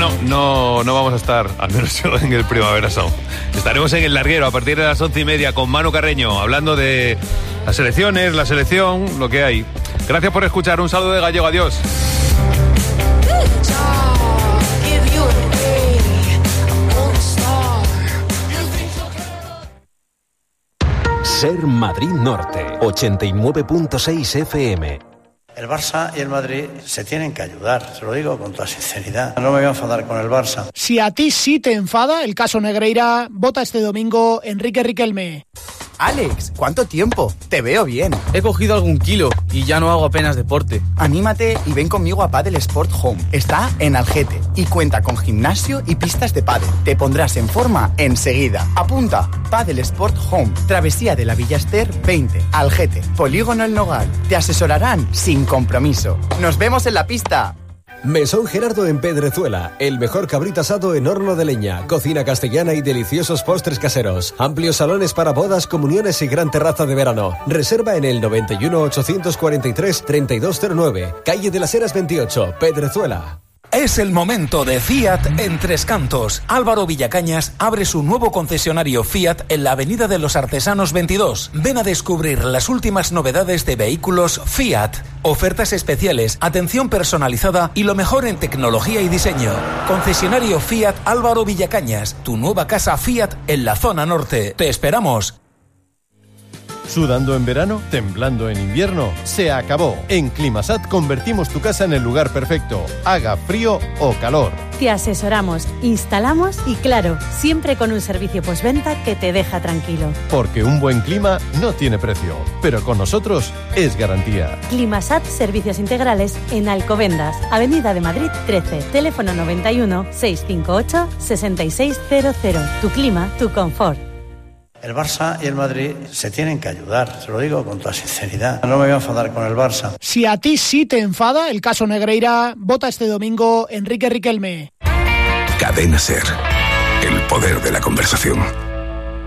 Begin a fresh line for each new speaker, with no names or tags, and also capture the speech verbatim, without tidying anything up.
No, no, no vamos a estar, al menos yo, en el Primavera Sound. Estaremos en el Larguero a partir de las once y media con Manu Carreño, hablando de las selecciones, la selección, lo que hay. Gracias por escuchar, un saludo de Gallego, adiós.
Ser Madrid Norte, ochenta y nueve punto seis F M.
El Barça y el Madrid se tienen que ayudar, se lo digo con toda sinceridad. No me voy a enfadar con el Barça.
Si a ti sí te enfada el caso Negreira, vota este domingo Enrique Riquelme.
Alex, ¿cuánto tiempo? Te veo bien.
He cogido algún kilo y ya no hago apenas deporte.
Anímate y ven conmigo a Padel Sport Home. Está en Algete y cuenta con gimnasio y pistas de pádel. Te pondrás en forma enseguida. Apunta, Padel Sport Home, Travesía de la Villa Ester veinte, Algete, Polígono El Nogal. Te asesorarán sin compromiso. ¡Nos vemos en la pista!
Mesón Gerardo en Pedrezuela, el mejor cabrito asado en horno de leña, cocina castellana y deliciosos postres caseros, amplios salones para bodas, comuniones y gran terraza de verano. Reserva en el noventa y uno, ochocientos cuarenta y tres, treinta y dos cero nueve, calle de las Heras veintiocho, Pedrezuela.
Es el momento de Fiat en Tres Cantos. Álvaro Villacañas abre su nuevo concesionario Fiat en la Avenida de los Artesanos veintidós. Ven a descubrir las últimas novedades de vehículos Fiat. Ofertas especiales, atención personalizada y lo mejor en tecnología y diseño. Concesionario Fiat Álvaro Villacañas, tu nueva casa Fiat en la zona norte. Te esperamos.
¿Sudando en verano? ¿Temblando en invierno? Se acabó. En Climasat convertimos tu casa en el lugar perfecto, haga frío o calor.
Te asesoramos, instalamos y claro, siempre con un servicio postventa que te deja tranquilo.
Porque un buen clima no tiene precio, pero con nosotros es garantía.
Climasat Servicios Integrales en Alcobendas, Avenida de Madrid trece, teléfono noventa y uno, seiscientos cincuenta y ocho, sesenta y seis cero cero. Tu clima, tu confort.
El Barça y el Madrid se tienen que ayudar, se lo digo con toda sinceridad. No me voy a enfadar con el Barça.
Si a ti sí te enfada el caso Negreira, vota este domingo Enrique Riquelme.
Cadena Ser, el poder de la conversación.